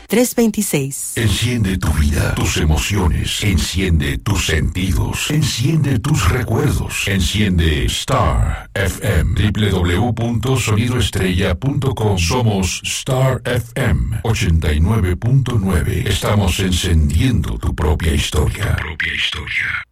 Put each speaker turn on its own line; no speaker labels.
326.
Enciende tu vida, tus emociones, enciende tus sentidos, enciende tus recuerdos, enciende Star FM, www.sonidoestrella.com. Somos Star FM 89.9. Estamos encendiendo tu propia historia. Tu propia historia.